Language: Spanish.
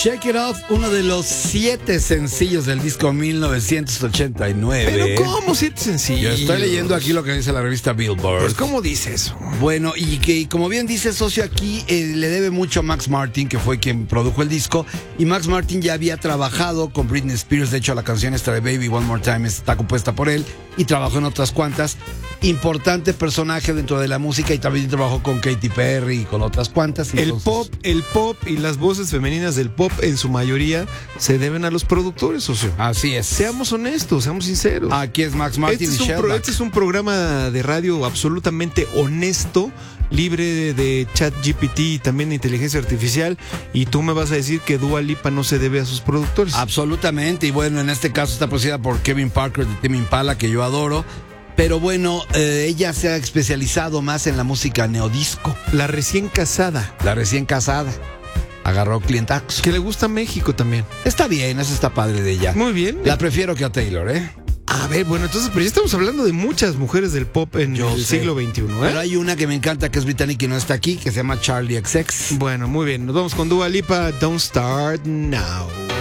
Shake It Off, uno de los 7 sencillos del disco 1989. ¿Pero cómo 7 sencillos? Yo estoy leyendo aquí lo que dice la revista Billboard. Pues, ¿cómo dice eso? Bueno, y que como bien dice socio aquí, le debe mucho a Max Martin, que fue quien produjo el disco. Y Max Martin ya había trabajado con Britney Spears. De hecho, la canción esta de Baby One More Time está compuesta por él. Y trabajó en otras cuantas. Importante personaje dentro de la música. Y también trabajó con Katy Perry y con otras cuantas. Entonces, El pop y las voces femeninas del pop en su mayoría se deben a los productores, socio. Así es. Seamos honestos, seamos sinceros. Aquí es Max Martin y Shellback. Este es un programa de radio absolutamente honesto, libre de chat GPT y también de inteligencia artificial. Y tú me vas a decir que Dua Lipa no se debe a sus productores. Absolutamente. Y bueno, en este caso está producida por Kevin Parker de Tame Impala, que yo adoro. Pero bueno, ella se ha especializado más en la música neodisco. La recién casada. Agarró clientaxo. Que le gusta México también. Está bien, eso está padre de ella. Muy bien. La prefiero que a Taylor, ¿eh? A ver, bueno, entonces, pero ya estamos hablando de muchas mujeres del pop en el siglo XXI, ¿eh? Pero hay una que me encanta, que es británica y no está aquí, que se llama Charlie XX. Bueno, muy bien. Nos vamos con Dua Lipa, Don't Start Now.